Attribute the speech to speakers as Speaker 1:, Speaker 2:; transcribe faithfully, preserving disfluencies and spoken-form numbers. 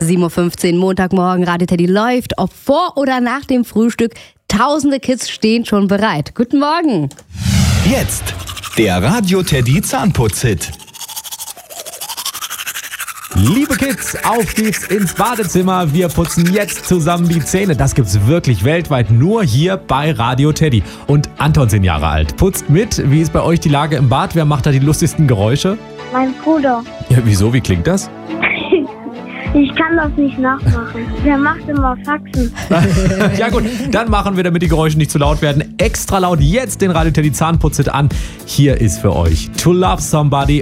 Speaker 1: sieben Uhr fünfzehn, Montagmorgen, Radio Teddy läuft. Ob vor oder nach dem Frühstück, tausende Kids stehen schon bereit. Guten Morgen.
Speaker 2: Jetzt der Radio Teddy Zahnputz-Hit.
Speaker 3: Liebe Kids, auf geht's ins Badezimmer. Wir putzen jetzt zusammen die Zähne. Das gibt's wirklich weltweit nur hier bei Radio Teddy. Und Anton, zehn Jahre alt, putzt mit. Wie ist bei euch die Lage im Bad? Wer macht da die lustigsten Geräusche?
Speaker 4: Mein Bruder.
Speaker 3: Ja, wieso? Wie klingt das?
Speaker 4: Ich kann das nicht nachmachen. Der macht immer Faxen.
Speaker 3: Ja gut, dann machen wir, damit die Geräusche nicht zu laut werden, extra laut jetzt den Radio Teddy Zahnputz-Hit an. Hier ist für euch To Love Somebody